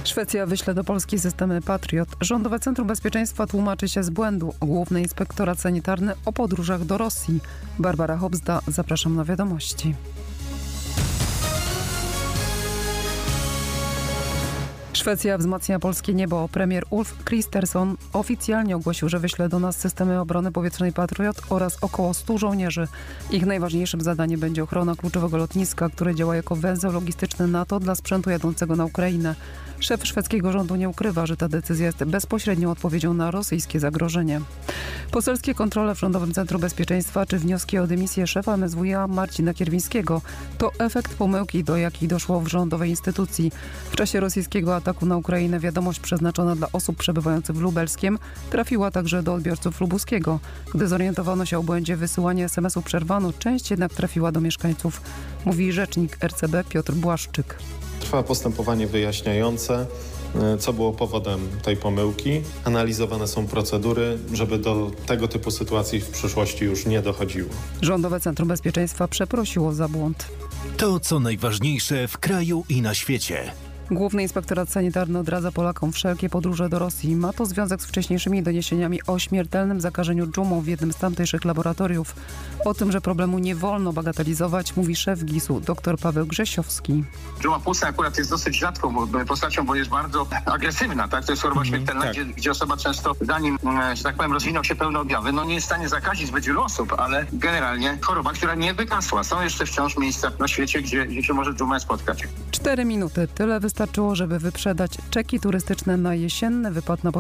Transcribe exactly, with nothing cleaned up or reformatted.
Szwecja wyśle do Polski systemy Patriot. Rządowe Centrum Bezpieczeństwa tłumaczy się z błędu. Główny Inspektorat Sanitarny o podróżach do Rosji. Barbara Hobzda, zapraszam na wiadomości. Szwecja wzmacnia polskie niebo. Premier Ulf Kristersson oficjalnie ogłosił, że wyśle do nas systemy obrony powietrznej Patriot oraz około stu żołnierzy. Ich najważniejszym zadaniem będzie ochrona kluczowego lotniska, które działa jako węzeł logistyczny NATO dla sprzętu jadącego na Ukrainę. Szef szwedzkiego rządu nie ukrywa, że ta decyzja jest bezpośrednią odpowiedzią na rosyjskie zagrożenie. Poselskie kontrole w Rządowym Centrum Bezpieczeństwa czy wnioski o dymisję szefa M S W iA Marcina Kierwińskiego to efekt pomyłki, do jakiej doszło w rządowej instytucji. W czasie rosyjskiego ataku na Ukrainę wiadomość przeznaczona dla osób przebywających w Lubelskiem trafiła także do odbiorców lubuskiego. Gdy zorientowano się o błędzie, wysyłanie es em esów przerwano, część jednak trafiła do mieszkańców, mówi rzecznik R C B Piotr Błaszczyk. Trwa postępowanie wyjaśniające, co było powodem tej pomyłki. Analizowane są procedury, żeby do tego typu sytuacji w przyszłości już nie dochodziło. Rządowe Centrum Bezpieczeństwa przeprosiło za błąd. To, co najważniejsze w kraju i na świecie. Główny Inspektorat Sanitarny odradza Polakom wszelkie podróże do Rosji. Ma to związek z wcześniejszymi doniesieniami o śmiertelnym zakażeniu dżumą w jednym z tamtejszych laboratoriów. O tym, że problemu nie wolno bagatelizować, mówi szef gisu dr Paweł Grzesiowski. Dżuma płucna akurat jest dosyć rzadką postacią, bo jest bardzo agresywna, tak? To jest choroba śmiertelna, tak. gdzie, gdzie osoba często, zanim, że tak powiem, rozwiną się pełne objawy, no nie jest w stanie zakazić zbyt wielu osób, ale generalnie choroba, która nie wygasła. Są jeszcze wciąż miejsca na świecie, gdzie, gdzie się może dżuma spotkać. Cztery minuty. Tyle wystarczyło, żeby wyprzedać czeki turystyczne na jesienny wypad na